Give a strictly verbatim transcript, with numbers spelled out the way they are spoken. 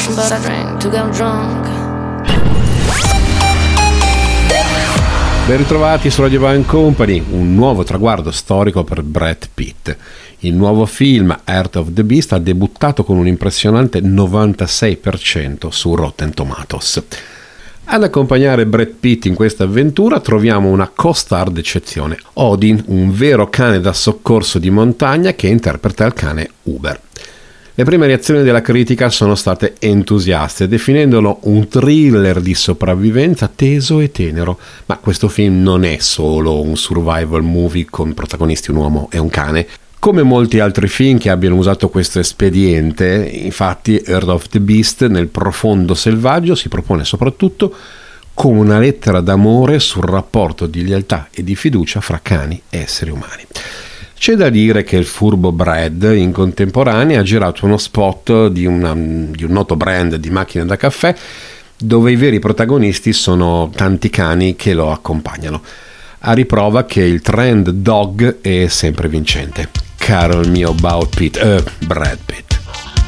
passion, but I drink to get drunk. Ben ritrovati su Radio Van Company, un nuovo traguardo storico per Brad Pitt. Il nuovo film Heart of the Beast ha debuttato con un impressionante novantasei per cento su Rotten Tomatoes. Ad accompagnare Brad Pitt in questa avventura troviamo una co-star d'eccezione, Odin, un vero cane da soccorso di montagna che interpreta il cane Uber. Le prime reazioni della critica sono state entusiaste, definendolo un thriller di sopravvivenza teso e tenero, ma questo film non è solo un survival movie con protagonisti un uomo e un cane. Come molti altri film che abbiano usato questo espediente, infatti Heart of the Beast nel profondo selvaggio si propone soprattutto come una lettera d'amore sul rapporto di lealtà e di fiducia fra cani e esseri umani. C'è da dire che il furbo Brad in contemporanea ha girato uno spot di, una, di un noto brand di macchine da caffè dove i veri protagonisti sono tanti cani che lo accompagnano, a riprova che il trend dog è sempre vincente. Caro il mio About Pitt, eh, Brad Pitt.